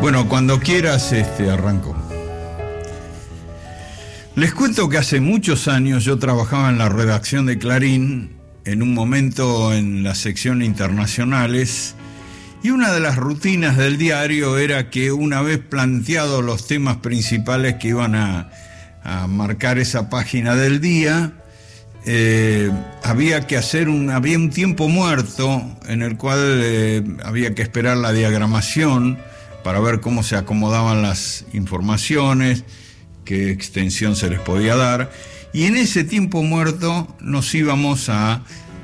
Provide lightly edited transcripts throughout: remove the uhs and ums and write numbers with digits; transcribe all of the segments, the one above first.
Bueno, cuando quieras, arranco. Les cuento que hace muchos años yo trabajaba en la redacción de Clarín, en un momento en la sección Internacionales, y una de las rutinas del diario era que una vez planteados los temas principales que iban a marcar esa página del día, había un tiempo muerto en el cual había que esperar la diagramación para ver cómo se acomodaban las informaciones, qué extensión se les podía dar, y en ese tiempo muerto nos íbamos a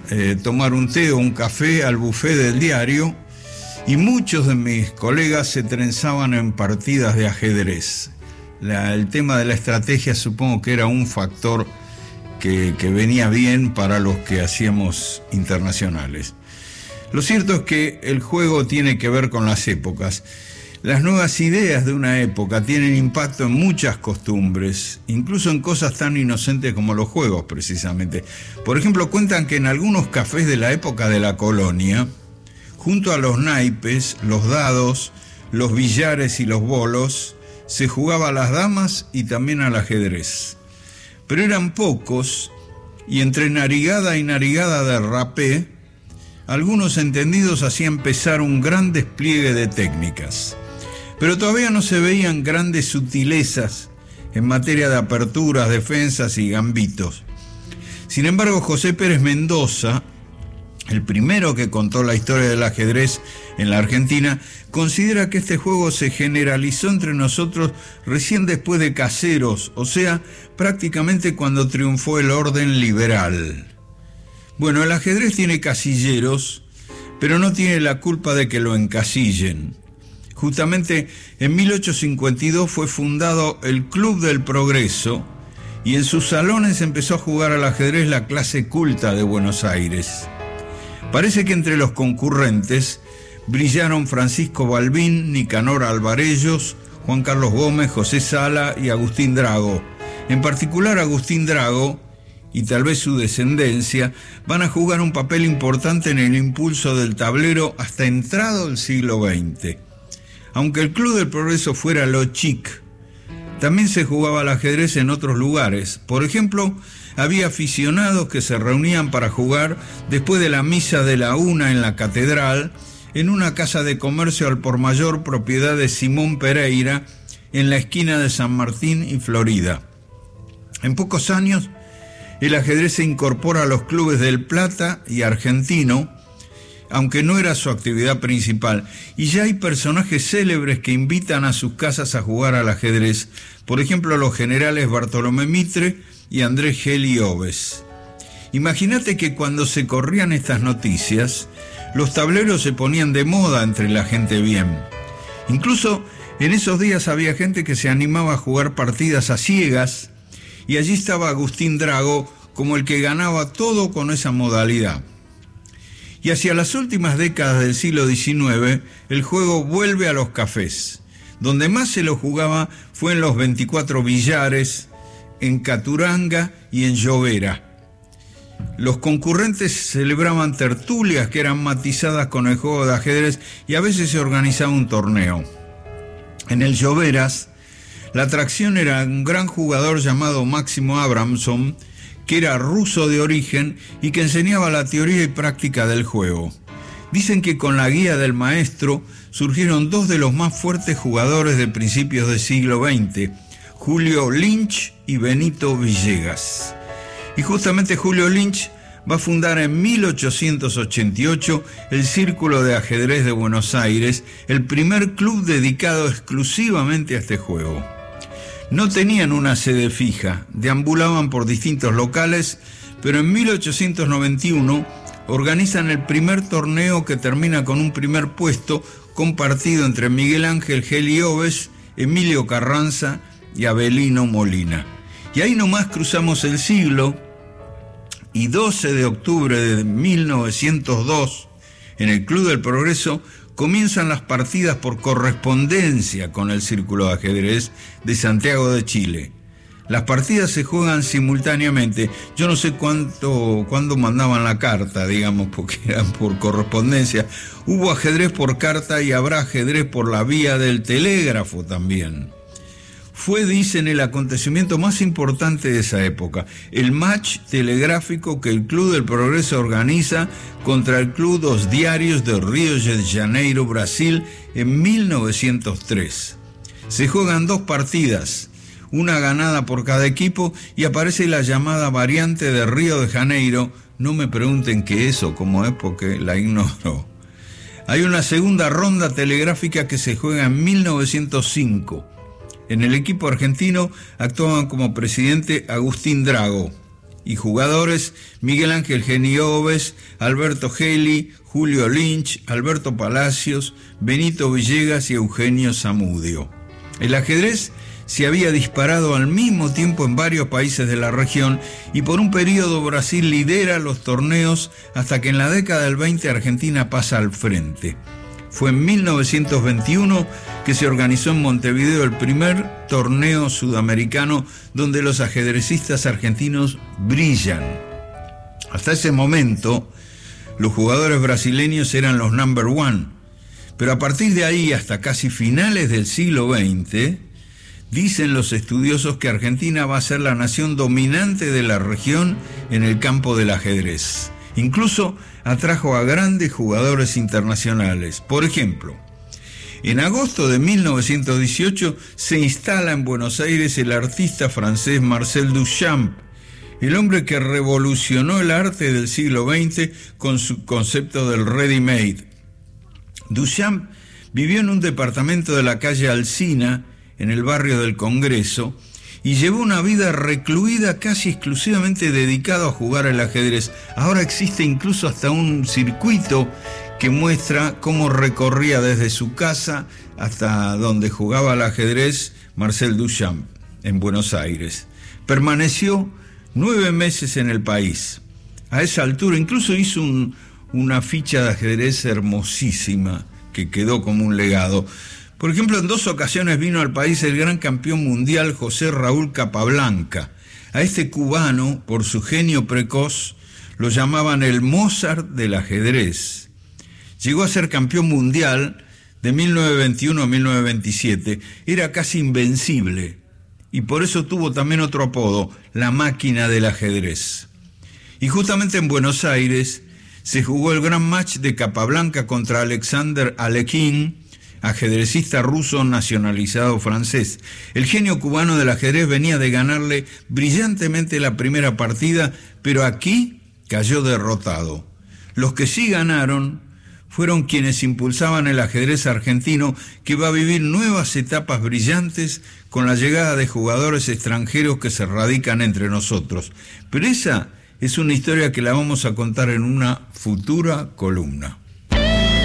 tomar un té o un café al buffet del diario, y muchos de mis colegas se trenzaban en partidas de ajedrez. El tema de la estrategia supongo que era un factor que venía bien para los que hacíamos internacionales. Lo cierto es que el juego tiene que ver con las épocas. Las nuevas ideas de una época tienen impacto en muchas costumbres, incluso en cosas tan inocentes como los juegos, precisamente. Por ejemplo, cuentan que en algunos cafés de la época de la colonia, junto a los naipes, los dados, los billares y los bolos, se jugaba a las damas y también al ajedrez. Pero eran pocos, y entre narigada y narigada de rapé, algunos entendidos hacían empezar un gran despliegue de técnicas. Pero todavía no se veían grandes sutilezas en materia de aperturas, defensas y gambitos. Sin embargo, José Pérez Mendoza, el primero que contó la historia del ajedrez en la Argentina, considera que este juego se generalizó entre nosotros recién después de Caseros, o sea, prácticamente cuando triunfó el orden liberal. Bueno, el ajedrez tiene casilleros, pero no tiene la culpa de que lo encasillen. Justamente en 1852 fue fundado el Club del Progreso y en sus salones empezó a jugar al ajedrez la clase culta de Buenos Aires. Parece que entre los concurrentes brillaron Francisco Balbín, Nicanor Alvarellos, Juan Carlos Gómez, José Sala y Agustín Drago. En particular, Agustín Drago y tal vez su descendencia van a jugar un papel importante en el impulso del tablero hasta entrado el siglo XX. Aunque el Club del Progreso fuera lo chic, también se jugaba al ajedrez en otros lugares. Por ejemplo, había aficionados que se reunían para jugar después de la misa de la 1 en la catedral, en una casa de comercio al por mayor propiedad de Simón Pereira, en la esquina de San Martín y Florida. En pocos años, el ajedrez se incorpora a los clubes del Plata y Argentino, aunque no era su actividad principal, y ya hay personajes célebres que invitan a sus casas a jugar al ajedrez, por ejemplo los generales Bartolomé Mitre y Andrés Geli Oves. Imagínate que cuando se corrían estas noticias, los tableros se ponían de moda entre la gente bien. Incluso en esos días había gente que se animaba a jugar partidas a ciegas, y allí estaba Agustín Drago como el que ganaba todo con esa modalidad. Y hacia las últimas décadas del siglo XIX, el juego vuelve a los cafés. Donde más se lo jugaba fue en los 24 billares, en Caturanga y en Llovera. Los concurrentes celebraban tertulias que eran matizadas con el juego de ajedrez y a veces se organizaba un torneo. En el Lloveras, la atracción era un gran jugador llamado Máximo Abramson, que era ruso de origen y que enseñaba la teoría y práctica del juego. Dicen que con la guía del maestro surgieron dos de los más fuertes jugadores de principios del siglo XX, Julio Lynch y Benito Villegas. Y justamente Julio Lynch va a fundar en 1888 el Círculo de Ajedrez de Buenos Aires, el primer club dedicado exclusivamente a este juego. No tenían una sede fija, deambulaban por distintos locales, pero en 1891 organizan el primer torneo que termina con un primer puesto compartido entre Miguel Ángel Geli Oves, Emilio Carranza y Avelino Molina. Y ahí nomás cruzamos el siglo, y 12 de octubre de 1902, en el Club del Progreso, comienzan las partidas por correspondencia con el Círculo de Ajedrez de Santiago de Chile. Las partidas se juegan simultáneamente. Yo no sé cuándo mandaban la carta, digamos, porque eran por correspondencia. Hubo ajedrez por carta y habrá ajedrez por la vía del telégrafo también. Fue, dicen, el acontecimiento más importante de esa época, el match telegráfico que el Club del Progreso organiza contra el Club dos Diarios de Río de Janeiro, Brasil, en 1903. Se juegan 2 partidas, una ganada por cada equipo, y aparece la llamada variante de Río de Janeiro. No me pregunten qué es o cómo es porque la ignoro. Hay una segunda ronda telegráfica que se juega en 1905. En el equipo argentino actuaban como presidente Agustín Drago y jugadores Miguel Ángel Genioves, Alberto Geli, Julio Lynch, Alberto Palacios, Benito Villegas y Eugenio Zamudio. El ajedrez se había disparado al mismo tiempo en varios países de la región y por un periodo Brasil lidera los torneos hasta que en la década del 20 Argentina pasa al frente. Fue en 1921 que se organizó en Montevideo el primer torneo sudamericano donde los ajedrecistas argentinos brillan. Hasta ese momento, los jugadores brasileños eran los number one, pero a partir de ahí hasta casi finales del siglo XX, dicen los estudiosos que Argentina va a ser la nación dominante de la región en el campo del ajedrez. Incluso atrajo a grandes jugadores internacionales. Por ejemplo, en agosto de 1918 se instala en Buenos Aires el artista francés Marcel Duchamp, el hombre que revolucionó el arte del siglo XX con su concepto del ready-made. Duchamp vivió en un departamento de la calle Alsina, en el barrio del Congreso, y llevó una vida recluida casi exclusivamente dedicado a jugar al ajedrez. Ahora existe incluso hasta un circuito que muestra cómo recorría desde su casa hasta donde jugaba al ajedrez Marcel Duchamp, en Buenos Aires. Permaneció 9 meses en el país. A esa altura incluso hizo una ficha de ajedrez hermosísima que quedó como un legado. Por ejemplo, en 2 ocasiones vino al país el gran campeón mundial José Raúl Capablanca. A este cubano, por su genio precoz, lo llamaban el Mozart del ajedrez. Llegó a ser campeón mundial de 1921 a 1927. Era casi invencible y por eso tuvo también otro apodo, la máquina del ajedrez. Y justamente en Buenos Aires se jugó el gran match de Capablanca contra Alexander Alekhine, ajedrecista ruso nacionalizado francés. El genio cubano del ajedrez venía de ganarle brillantemente la primera partida, pero aquí cayó derrotado. Los que sí ganaron fueron quienes impulsaban el ajedrez argentino, que va a vivir nuevas etapas brillantes con la llegada de jugadores extranjeros que se radican entre nosotros. Pero esa es una historia que la vamos a contar en una futura columna.